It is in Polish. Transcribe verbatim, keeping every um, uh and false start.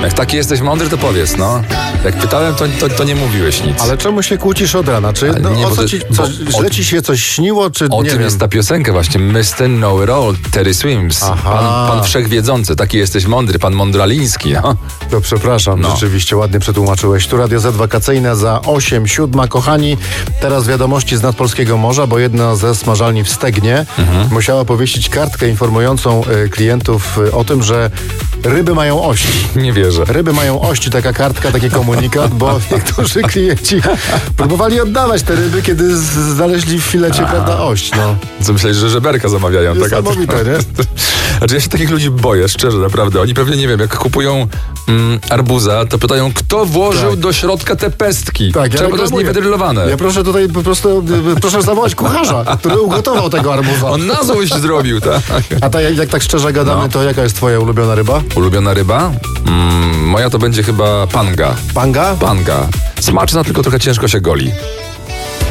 Jak taki jesteś mądry, to powiedz, no. Jak pytałem, to, to, to nie mówiłeś nic. Ale czemu się kłócisz od rana? Czy no, nie, o bo co to- ci, bo- coś, o- źle ci się coś śniło, czy O nie tym wiem? jest ta piosenka właśnie, mister Know-it-all, Terry Swims. Aha. Pan, pan wszechwiedzący, taki jesteś mądry, pan mądraliński. No. To przepraszam, No. rzeczywiście ładnie przetłumaczyłeś. Tu Radio Z wakacyjne za osiem, siódma. Kochani, teraz wiadomości z nadpolskiego morza, bo jedna ze smażalni w Stegnie Mhm. musiała powiesić kartkę informującą y, klientów y, o tym, że ryby mają ości. Nie wierzę. Ryby mają ości, taka kartka, taki komunikat, bo niektórzy klienci próbowali oddawać te ryby, kiedy z- znaleźli w filecie, prawda, ość, no. Co myślałeś, że żeberka zamawiają? tak? Niesamowite, nie? Znaczy ja się takich ludzi boję, szczerze, naprawdę. Oni pewnie, nie wiem, jak kupują mm, arbuza, to pytają, kto włożył Tak. do środka te pestki? Tak, ja Czemu to jest reklamuję. niewydrylowane? Ja proszę tutaj po prostu, y, proszę zawołać kucharza, który ugotował tego arbuza. On na złość zrobił, tak? A ta, jak, jak tak szczerze gadamy, No. to jaka jest twoja ulubiona ryba? Ulubiona ryba? Mm, moja to będzie chyba panga. Panga? Panga. Smaczna, tylko trochę ciężko się goli.